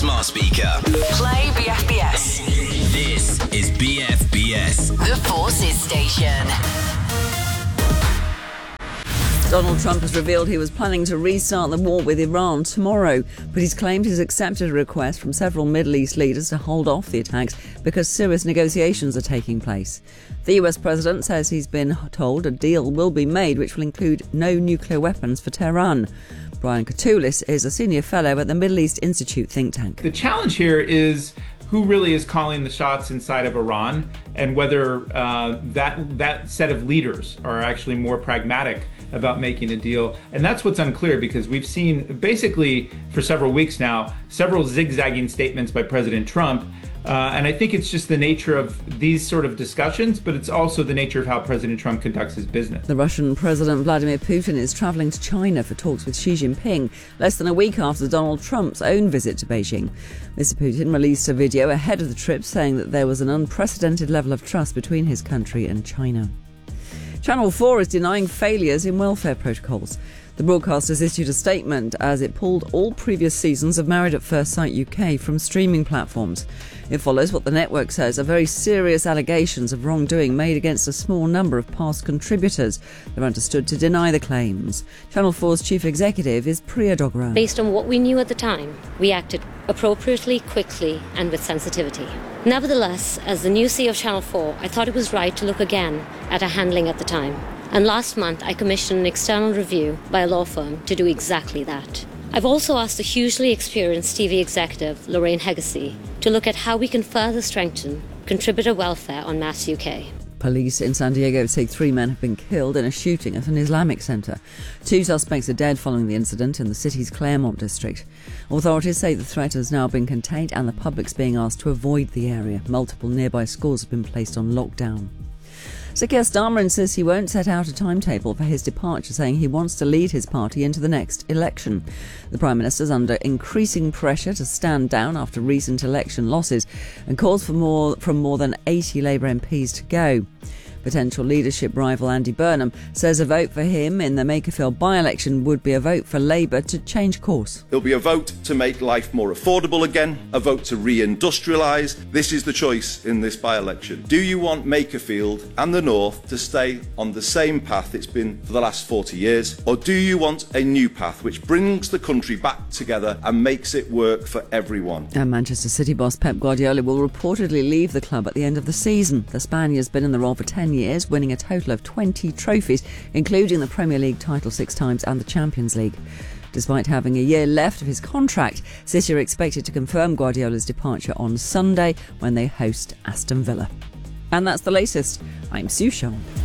smart speaker. Play BFBS. This is BFBS. The Forces Station. Donald Trump has revealed he was planning to restart the war with Iran tomorrow, but he's claimed he's accepted a request from several Middle East leaders to hold off the attacks because serious negotiations are taking place. The US president says he's been told a deal will be made which will include no nuclear weapons for Tehran. Brian Katulis is a senior fellow at the Middle East Institute think tank. The challenge here is who really is calling the shots inside of Iran, and whether that set of leaders are actually more pragmatic about making a deal. And that's what's unclear, because we've seen basically for several weeks now several zigzagging statements by President Trump. And I think it's just the nature of these sort of discussions, but it's also the nature of how President Trump conducts his business. The Russian President Vladimir Putin is travelling to China for talks with Xi Jinping, less than a week after Donald Trump's own visit to Beijing. Mr. Putin released a video ahead of the trip saying that there was an unprecedented level of trust between his country and China. Channel 4 is denying failures in welfare protocols. The broadcasters issued a statement as it pulled all previous seasons of Married at First Sight UK from streaming platforms. It follows what the network says are very serious allegations of wrongdoing made against a small number of past contributors. They're understood to deny the claims. Channel 4's chief executive is Priya Dogra. Based on what we knew at the time, we acted appropriately, quickly and with sensitivity. Nevertheless, as the new CEO of Channel 4, I thought it was right to look again at our handling at the time. And last month, I commissioned an external review by a law firm to do exactly that. I've also asked the hugely experienced TV executive, Lorraine Hegasey, to look at how we can further strengthen contributor welfare on Mass UK. Police in San Diego say 3 men have been killed in a shooting at an Islamic centre. 2 suspects are dead following the incident in the city's Claremont district. Authorities say the threat has now been contained and the public's being asked to avoid the area. Multiple nearby schools have been placed on lockdown. Sir Keir Starmer insists he won't set out a timetable for his departure, saying he wants to lead his party into the next election. The Prime Minister's under increasing pressure to stand down after recent election losses and calls for more than 80 Labour MPs to go. Potential leadership rival Andy Burnham says a vote for him in the Makerfield by-election would be a vote for Labour to change course. There'll be a vote to make life more affordable again, a vote to re-industrialise. This is the choice in this by-election. Do you want Makerfield and the North to stay on the same path it's been for the last 40 years? Or do you want a new path which brings the country back together and makes it work for everyone? And Manchester City boss Pep Guardiola will reportedly leave the club at the end of the season. The Spaniard's been in the role for 10 years, winning a total of 20 trophies, including the Premier League title 6 times and the Champions League. Despite having a year left of his contract, City are expected to confirm Guardiola's departure on Sunday when they host Aston Villa. And that's the latest. I'm Sue Sean.